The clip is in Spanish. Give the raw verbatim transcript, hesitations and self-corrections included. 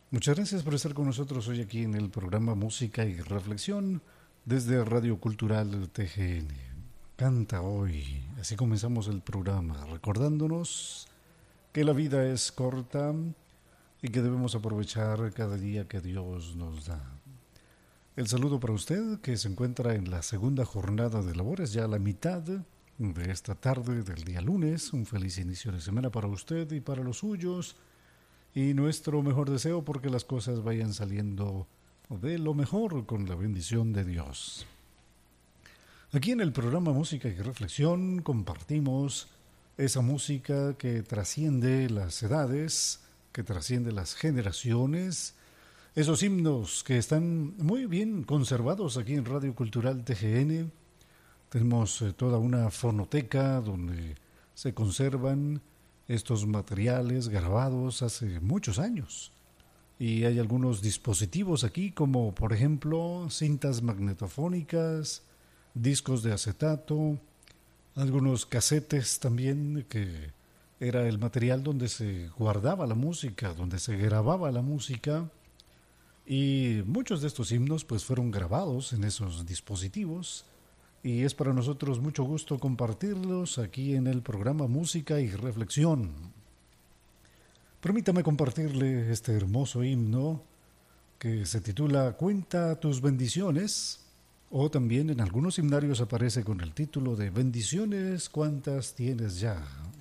Muchas gracias por estar con nosotros hoy aquí en el programa Música y Reflexión desde Radio Cultural T G N. Canta hoy. Así comenzamos el programa, recordándonos que la vida es corta y que debemos aprovechar cada día que Dios nos da. El saludo para usted que se encuentra en la segunda jornada de labores, ya a la mitad de esta tarde del día lunes. Un feliz inicio de semana para usted y para los suyos. Y nuestro mejor deseo porque las cosas vayan saliendo de lo mejor con la bendición de Dios. Aquí en el programa Música y Reflexión compartimos esa música que trasciende las edades, que trasciende las generaciones, esos himnos que están muy bien conservados aquí en Radio Cultural T G N. Tenemos eh, toda una fonoteca donde se conservan estos materiales grabados hace muchos años. Y hay algunos dispositivos aquí como por ejemplo cintas magnetofónicas, discos de acetato, algunos casetes también que era el material donde se guardaba la música, donde se grababa la música. Y muchos de estos himnos pues fueron grabados en esos dispositivos y es para nosotros mucho gusto compartirlos aquí en el programa Música y Reflexión. Permítame compartirle este hermoso himno que se titula Cuenta tus bendiciones, o también en algunos himnarios aparece con el título de Bendiciones cuántas tienes ya.